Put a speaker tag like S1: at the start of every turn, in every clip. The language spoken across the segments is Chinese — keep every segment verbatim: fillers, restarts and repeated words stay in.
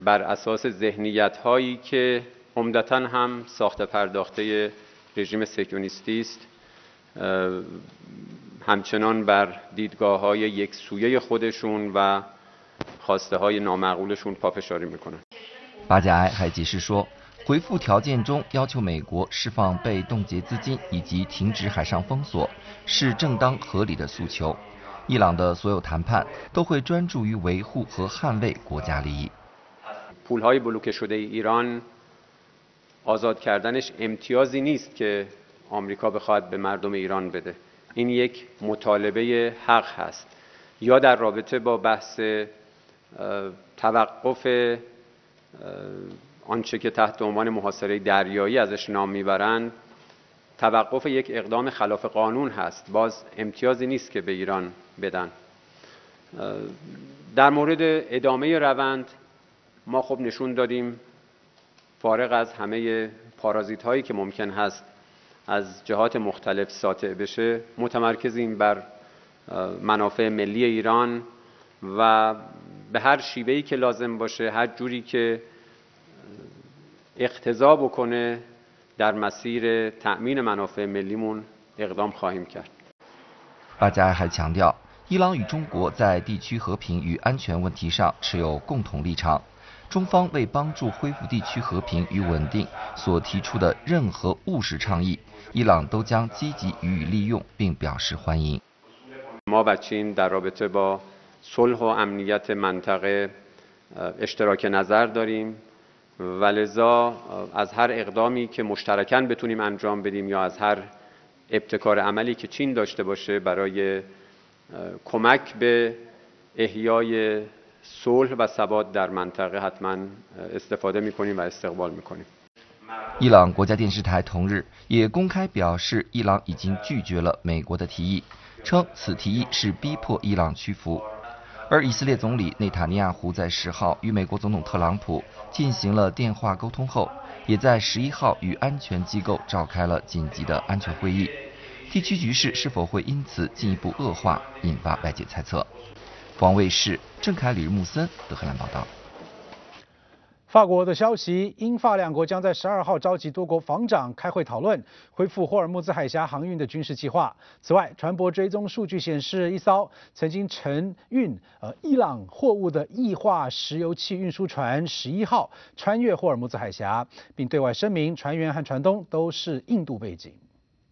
S1: بر اساس ذهنیت‌هایی که عمدتاً هم ساخته پرداخته رژیم صهیونیستی است همچنان بر دیدگاه‌های یکسویه خودشون و خواسته‌های نامعقولشون پافشاری میکنن.
S2: 巴加埃还解释说，回复条件中要求美国释放被冻结资金以及停止海上封锁是正当合理的诉求。伊朗的所有谈判都会专注于维护和捍卫国家利益。
S1: پولهای بلوکه شده ایران آزاد کردنش امتیازی نیست که آمریکا بخواد به مردم ایران بده. این یک مطالبه حق هست. یا در رابطه با بحث توقف آنچه که تحت عنوان محاصره دریایی ازش نام میبرند توقف یک اقدام خلاف قانون هست. باز امتیازی نیست که به ایران بدن. در مورد ادامه روند ما خب نشون دادیم فارغ از همه پارازیت هایی که ممکن هست از جهات مختلف ساطع بشه متمرکزیم بر منافع ملی ایران و به هر شیوهی که لازم باشه هر جوری که اقتضا بکنه در مسیر تأمین منافع ملیمون اقدام خواهیم کرد.
S2: 巴加埃还强调，伊朗与中国在地区和平与安全问题上持有共同立场。中方为帮助恢复地区和平与稳定所提出的任何务实倡议，伊朗都将积极予以利用，并表示欢迎。
S1: ما و چین در رابطه با صلح و امنیت منطقه اشتراک نظر داریم و لذا از هر اقدامی که مشترکاً بتونیم انجام بدیم یا از هر ابتکار عملی که چین داشته باشه برای کمک به احیای صلح و ثبات در منطقه حتما استفاده میکنیم و استقبال میکنیم。
S2: 伊朗国家电视台同日也公开表示，伊朗已经拒绝了美国的提议，称此提议是逼迫伊朗屈服。而以色列总理内塔尼亚胡在十号与美国总统特朗普进行了电话沟通后，也在十一号与安全机构召开了紧急的安全会议。地区局势是否会因此进一步恶化，引发外界猜测。广卫视郑凯、李木森德黑兰报道。
S3: 法国的消息，英法两国将在十二号召集多国防长开会讨论恢复霍尔木兹海峡航运的军事计划。此外，船舶追踪数据显示，一艘曾经承运呃伊朗货物的液化石油气运输船十一号穿越霍尔木兹海峡，并对外声明船员和船东都是印度背景。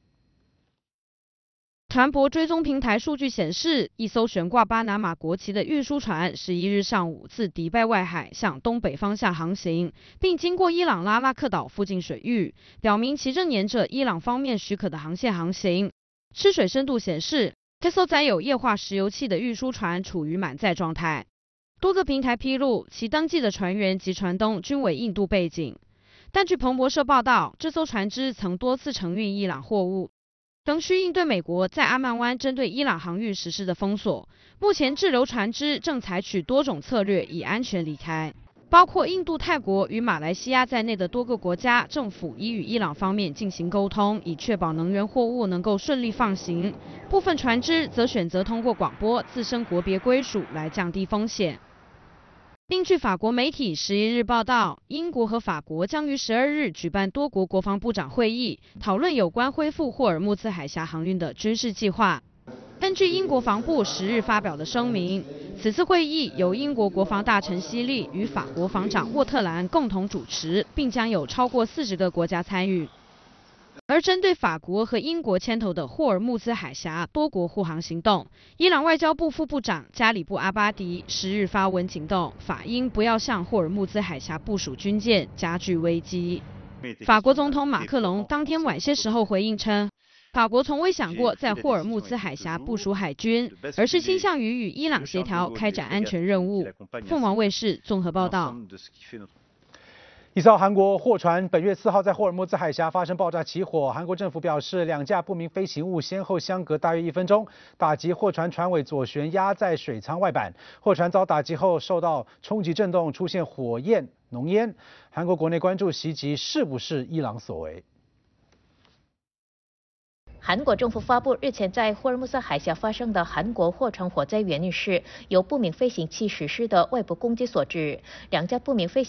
S4: 船舶追踪平台数据显示，一艘悬挂巴拿马国旗的运输船十一日上午自迪拜外海向东北方向航行，并经过伊朗拉拉克岛附近水域，表明其正沿着伊朗方面许可的航线航行。吃水深度显示，这艘载有液化石油气的运输船处于满载状态。多个平台披露，其登记的船员及船东均为印度背景。但据彭博社报道，这艘船只曾多次承运伊朗货物。仍需应对美国在阿曼湾针对伊朗航运实施的封锁。目前滞留船只正采取多种策略以安全离开，包括印度、泰国与马来西亚在内的多个国家政府已与伊朗方面进行沟通，以确保能源货物能够顺利放行。部分船只则选择通过广播自身国别归属来降低风险。另据法国媒体十一日报道，英国和法国将于十二日举办多国国防部长会议，讨论有关恢复霍尔木兹海峡航运的军事计划。根据英国防部十日发表的声明，此次会议由英国国防大臣希利与法国防长沃特兰共同主持，并将有超过四十个国家参与。而针对法国和英国牵头的霍尔木兹海峡多国护航行动，伊朗外交部副部长加里布阿巴迪十日发文警告法英不要向霍尔木兹海峡部署军舰，加剧危机。法国总统马克龙当天晚些时候回应称，法国从未想过在霍尔木兹海峡部署海军，而是倾向于与伊朗协调开展安全任务。凤凰卫视综合报道。
S3: 一艘韩国货船本月四号在霍尔木兹海峡发生爆炸起火，韩国政府表示，两架不明飞行物先后相隔大约一分钟打击货船船尾左舷压在水舱外板，货船遭打击后受到冲击震动，出现火焰浓烟。韩国国内关注袭击是不是伊朗所为。
S5: 韩国政府发布日前在霍尔木兹海峡发生的韩国货船火灾原因是由不明飞行器实施的外部攻击所致，两架不明飞